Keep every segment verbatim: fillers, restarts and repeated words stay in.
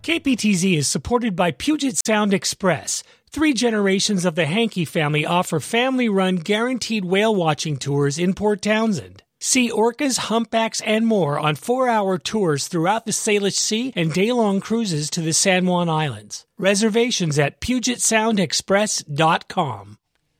K P T Z is supported by Puget Sound Express. Three generations of the Hankey family offer family-run guaranteed whale-watching tours in Port Townsend. See orcas, humpbacks, and more on four-hour tours throughout the Salish Sea and day-long cruises to the San Juan Islands. Reservations at puget sound express dot com.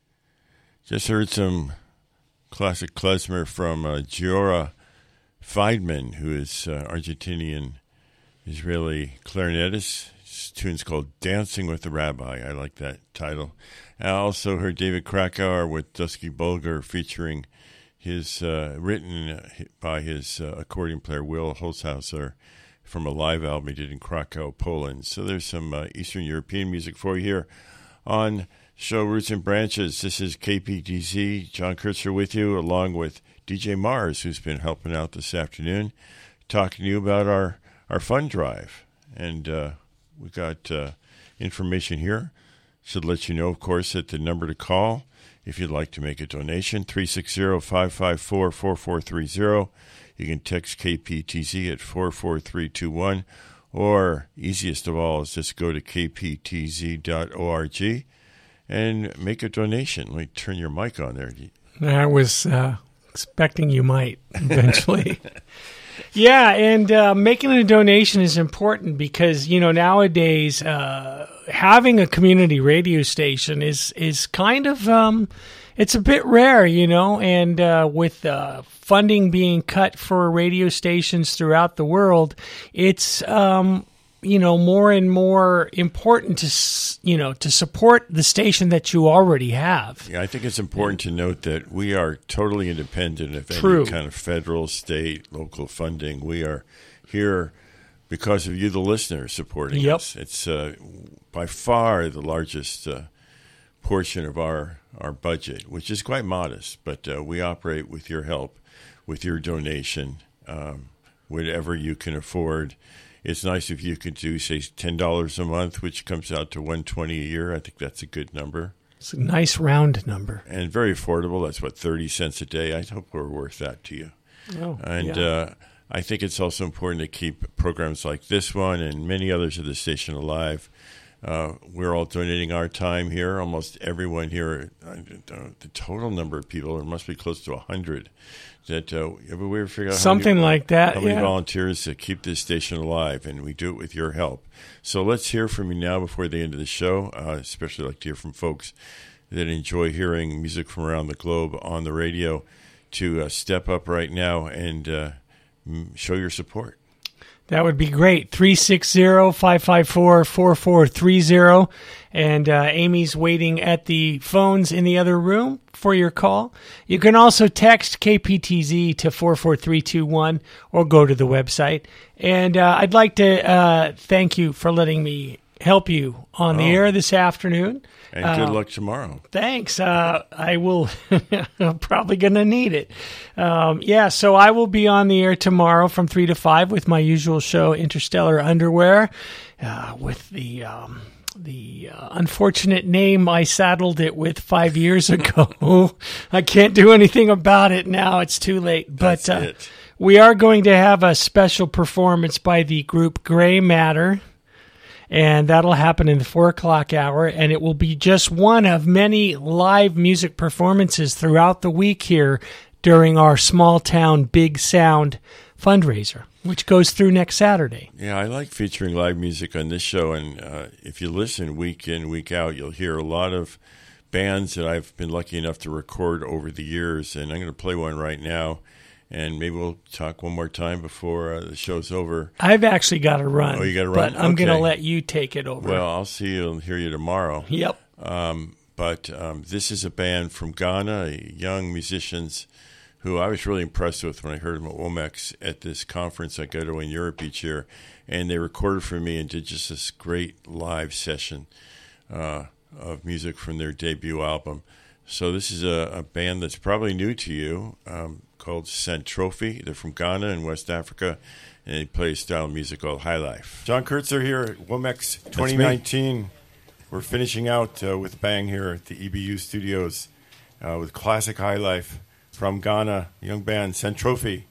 Just heard some classic klezmer from uh, Giora Feidman, who is uh, Argentinian Israeli clarinetist. This tune's called Dancing with the Rabbi. I like that title. I also heard David Krakauer with Dusky Bulgar featuring his, uh, written by his uh, accordion player Will Holzhauser from a live album he did in Krakow, Poland. So there's some uh, Eastern European music for you here on show Roots and Branches. This is K P T Z. John Kurtzer with you, along with D J Mars, who's been helping out this afternoon, talking to you about our our fund drive. And uh, we got uh, information here. Should let you know, of course, that the number to call if you'd like to make a donation, three six zero, five five four, four four three zero. You can text K P T Z at four four three two one, or easiest of all is just go to k p t z dot org and make a donation. Let me turn your mic on there. I was uh, expecting you might eventually. Yeah, and uh, making a donation is important because, you know, nowadays uh, having a community radio station is is kind of, um, it's a bit rare, you know, and uh, with uh, funding being cut for radio stations throughout the world, it's, um, you know, more and more important to, you know, to support the station that you already have. Yeah, I think it's important to note that we are totally independent of True. any kind of federal, state, local funding. We are here because of you, the listener, supporting Yep. us. It's uh, by far the largest uh, portion of our, our budget, which is quite modest, but uh, we operate with your help, with your donation, um, whatever you can afford. It's nice if you could do, say, ten dollars a month, which comes out to one hundred twenty dollars a year. I think that's a good number. It's a nice round number. And very affordable. That's, what, thirty cents a day? I hope we're worth that to you. Oh, and yeah. uh, I think it's also important to keep programs like this one and many others of the station alive. Uh, we're all donating our time here. Almost everyone here, uh, the total number of people, there must be close to one hundred. That uh, ever we ever figure out something how many, like that? How many yeah. volunteers to keep this station alive, and we do it with your help. So let's hear from you now before the end of the show. Uh, especially like to hear from folks that enjoy hearing music from around the globe on the radio. To uh, step up right now and uh, show your support. That would be great. three six zero, five five four, four four three zero. And uh, Amy's waiting at the phones in the other room for your call. You can also text K P T Z to four four three two one or go to the website. And uh, I'd like to uh, thank you for letting me help you on the oh. air this afternoon. And good uh, luck tomorrow. Thanks. Uh, I will. I'm probably going to need it. Um, yeah, so I will be on the air tomorrow from three to five with my usual show, Interstellar Underwear, uh, with the um, the uh, unfortunate name I saddled it with five years ago. I can't do anything about it now. It's too late. But That's uh, it. we are going to have a special performance by the group Gray Matter. And that'll happen in the four o'clock hour, and it will be just one of many live music performances throughout the week here during our Small Town Big Sound fundraiser, which goes through next Saturday. Yeah, I like featuring live music on this show, and uh, if you listen week in, week out, you'll hear a lot of bands that I've been lucky enough to record over the years, and I'm going to play one right now. And maybe we'll talk one more time before uh, the show's over. I've actually got to run. Oh, you got to but run? I'm okay. going to let you take it over. Well, I'll see you and hear you tomorrow. Yep. Um, but um, this is a band from Ghana, young musicians who I was really impressed with when I heard them at Womex at this conference I go to in Europe each year. And they recorded for me and did just this great live session uh, of music from their debut album. So this is a, a band that's probably new to you, um, called Centrophy. They're from Ghana in West Africa, and they play a style of music called High Life. John Kurtzer here at Womex twenty nineteen. We're finishing out uh, with a bang here at the E B U studios uh, with classic High Life from Ghana, young band Centrophy.